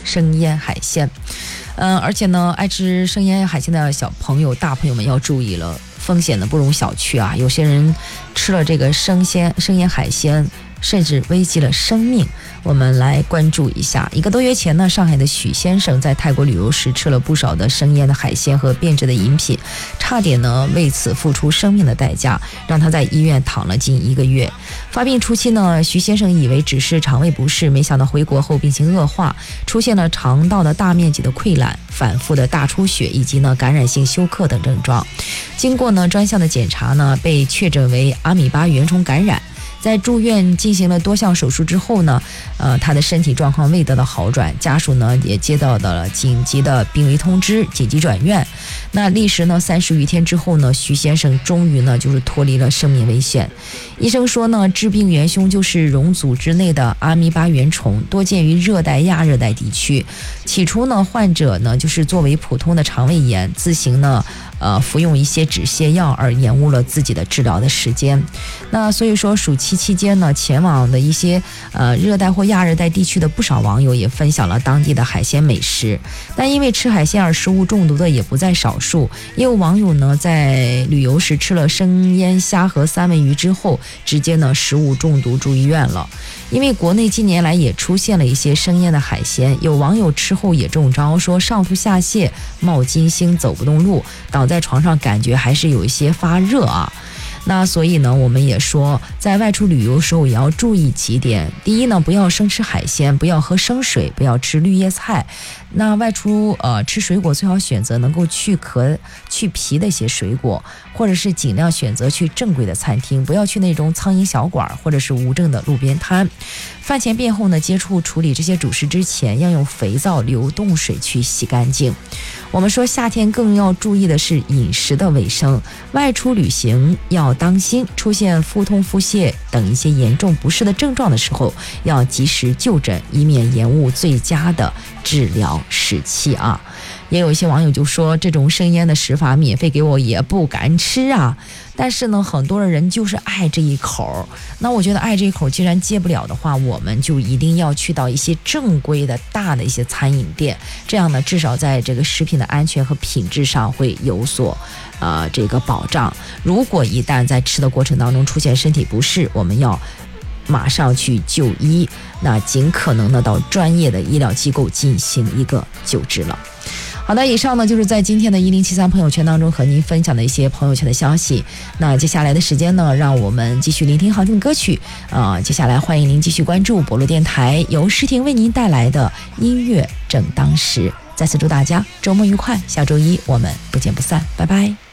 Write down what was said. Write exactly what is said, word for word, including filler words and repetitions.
生腌海鲜。嗯，而且呢，爱吃生腌海鲜的小朋友、大朋友们要注意了，风险呢不容小觑啊！有些人吃了这个生鲜、生腌海鲜，甚至危及了生命。我们来关注一下，一个多月前呢，上海的许先生在泰国旅游时吃了不少的生腌的海鲜和变质的饮品，差点呢为此付出生命的代价，让他在医院躺了近一个月。发病初期呢，徐先生以为只是肠胃不适，没想到回国后病情恶化，出现了肠道的大面积的溃烂、反复的大出血以及呢感染性休克等症状。经过呢专项的检查呢，被确诊为阿米巴原虫感染。在住院进行了多项手术之后呢，呃，他的身体状况未得到好转，家属呢也接到了紧急的病危通知，紧急转院。那历时呢三十余天之后呢，徐先生终于呢就是脱离了生命危险。医生说呢，致病元凶就是溶组织内的阿米巴原虫，多见于热带、亚热带地区。起初呢，患者呢就是作为普通的肠胃炎，自行呢。呃，服用一些止泻药而延误了自己的治疗的时间。那所以说，暑期期间呢，前往的一些呃热带或亚热带地区的不少网友也分享了当地的海鲜美食。但因为吃海鲜而食物中毒的也不在少数，也有网友呢在旅游时吃了生腌虾和三文鱼之后，直接呢食物中毒住医院了。因为国内近年来也出现了一些生腌的海鲜，有网友吃后也中招，说上吐下泻、冒金星、走不动路，倒在床上感觉还是有一些发热啊。那所以呢，我们也说，在外出旅游时候也要注意几点。第一呢，不要生吃海鲜，不要喝生水，不要吃绿叶菜。那外出呃吃水果最好选择能够去壳去皮的一些水果，或者是尽量选择去正规的餐厅，不要去那种苍蝇小馆或者是无证的路边摊。饭前便后呢，接触处理这些主食之前，要用肥皂、流动水去洗干净。我们说夏天更要注意的是饮食的卫生，外出旅行要当心，出现腹痛、腹泻等一些严重不适的症状的时候，要及时就诊，以免延误最佳的治疗时期啊。也有一些网友就说，这种生腌的食法免费给我也不敢吃啊。但是呢，很多的人就是爱这一口。那我觉得爱这一口既然戒不了的话，我们就一定要去到一些正规的大的一些餐饮店，这样呢，至少在这个食品的安全和品质上会有所呃这个保障。如果一旦在吃的过程当中出现身体不适，我们要马上去就医，那尽可能的到专业的医疗机构进行一个救治了。好的，以上呢就是在今天的一零七三朋友圈当中和您分享的一些朋友圈的消息。那接下来的时间呢，让我们继续聆听好听的歌曲啊、呃。接下来欢迎您继续关注博路电台由诗婷为您带来的音乐正当时。再次祝大家周末愉快，下周一我们不见不散，拜拜。